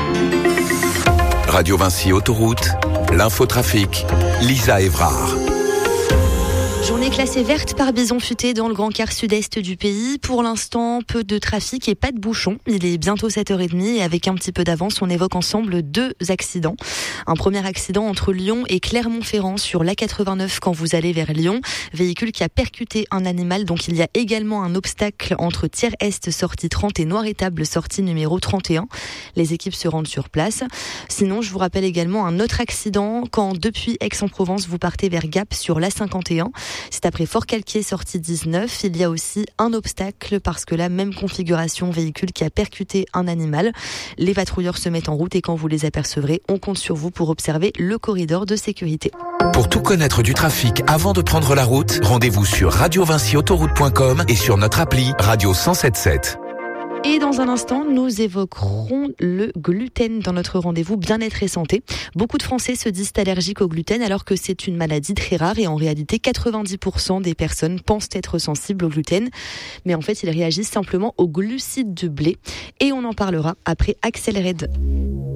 Radio Vinci Autoroute, l'infotrafic, Lisa Évrard. Journée classée verte par bison futé dans le grand quart sud-est du pays. Pour l'instant, peu de trafic et pas de bouchons. Il est bientôt 7h30 et avec un petit peu d'avance, on évoque ensemble 2 accidents. Un premier accident entre Lyon et Clermont-Ferrand sur l'A89 quand vous allez vers Lyon. Véhicule qui a percuté un animal. Donc il y a également un obstacle entre Thiers-Est sortie 30 et Noir-Étable sortie numéro 31. Les équipes se rendent sur place. Sinon, je vous rappelle également un autre accident quand depuis Aix-en-Provence, vous partez vers Gap sur l'A51. C'est après Fort-Calquier, sortie 19. Il y a aussi un obstacle parce que la même configuration véhicule qui a percuté un animal. Les patrouilleurs se mettent en route et quand vous les apercevrez, on compte sur vous pour observer le corridor de sécurité. Pour tout connaître du trafic avant de prendre la route, rendez-vous sur radiovinciautoroute.com et sur notre appli Radio 107.7. Et dans un instant, nous évoquerons le gluten dans notre rendez-vous bien-être et santé. Beaucoup de Français se disent allergiques au gluten alors que c'est une maladie très rare et en réalité 90% des personnes pensent être sensibles au gluten. Mais en fait, ils réagissent simplement aux glucides de blé et on en parlera après Axel Red.